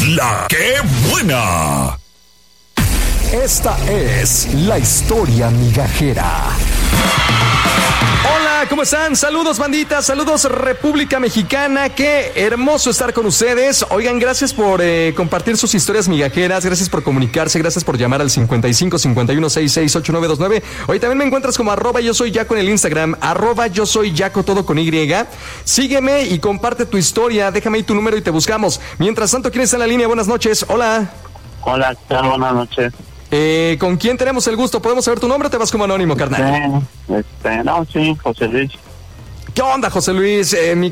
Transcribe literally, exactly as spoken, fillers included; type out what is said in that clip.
La que buena. Esta es la historia migajera. Hola, ¿cómo están? Saludos, bandita, saludos, República Mexicana. Qué hermoso estar con ustedes. Oigan, gracias por eh, compartir sus historias migajeras, gracias por comunicarse, gracias por llamar al cincuenta y cinco, cincuenta y uno, sesenta y seis, ochenta y nueve veintinueve. Hoy también me encuentras como arroba yo soy Yaco en el Instagram, arroba yo soy Yaco, todo con Y. Sígueme y comparte tu historia, déjame ahí tu número y te buscamos. Mientras tanto, ¿quién está en la línea? Buenas noches, hola. Hola, ¿qué tal? Buenas noches. Eh, ¿Con quién tenemos el gusto? ¿Podemos saber tu nombre o te vas como anónimo, carnal? Este, este, no, sí, José Luis. ¿Qué onda, José Luis? Eh, mi